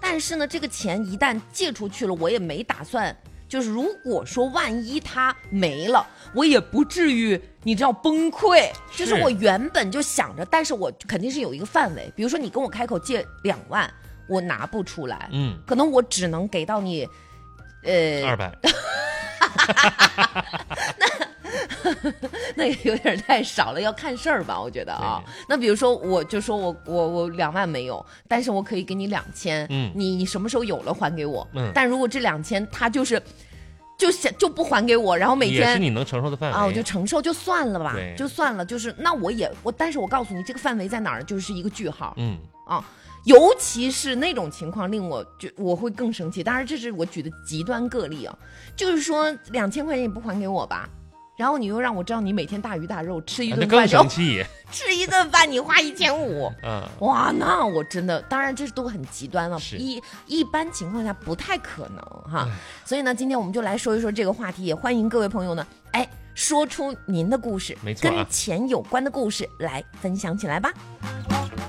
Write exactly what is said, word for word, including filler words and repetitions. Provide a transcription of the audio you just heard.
但是呢，这个钱一旦借出去了，我也没打算，就是如果说万一它没了，我也不至于你知道崩溃。 是就是我原本就想着，但是我肯定是有一个范围，比如说你跟我开口借两万，我拿不出来， 嗯， 可能我只能给到你，呃， 二百。 那也有点太少了，要看事儿吧，我觉得啊。那比如说，我就说我我我两万没有，但是我可以给你两千， 嗯， 你你什么时候有了还给我？ 嗯， 但如果这两千他就是就想就不还给我，然后每天也是你能承受的范围啊，我就承受就算了吧， 对就算了，就是那我也我，但是我告诉你，这个范围在哪儿，就是一个句号， 嗯啊。尤其是那种情况令我就我会更生气，当然这是我举的极端个例啊，就是说两千块钱你不还给我吧，然后你又让我知道你每天大鱼大肉吃一顿啊、那更饭就生气， 吃一顿饭你花一千五， 嗯， 哇，那我真的，当然这都很极端了， 是一一般情况下不太可能哈，所以呢，今天我们就来说一说这个话题，也欢迎各位朋友呢，哎，说出您的故事， 没错啊， 跟钱有关的故事来分享起来吧。